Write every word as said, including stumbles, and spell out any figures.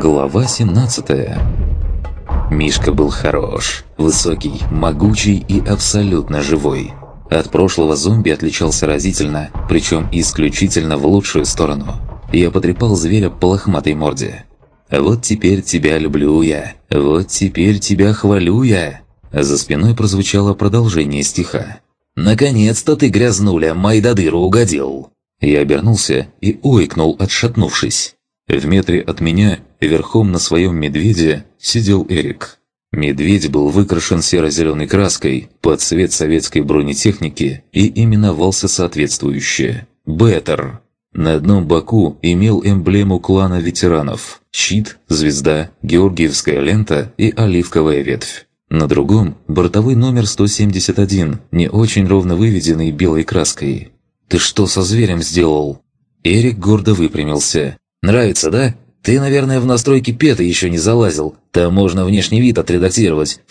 Глава семнадцатая. Мишка был хорош, высокий, могучий и абсолютно живой. От прошлого зомби отличался разительно, причем исключительно в лучшую сторону. Я потрепал зверя по лохматой морде. «Вот теперь тебя люблю я, вот теперь тебя хвалю я». За спиной прозвучало продолжение стиха. «Наконец-то ты, грязнуля, майдадыру угодил!» Я обернулся и ойкнул, отшатнувшись. В метре от меня, верхом на своем медведе, сидел Эрик. Медведь был выкрашен серо-зеленой краской под цвет советской бронетехники и именовался соответствующе «Беттер». На одном боку имел эмблему клана ветеранов – щит, звезда, георгиевская лента и оливковая ветвь. На другом – бортовой номер сто семьдесят один, не очень ровно выведенный белой краской. «Ты что со зверем сделал?» Эрик гордо выпрямился. «Нравится, да? Ты, наверное, в настройки пета еще не залазил. Там можно внешний вид отредактировать,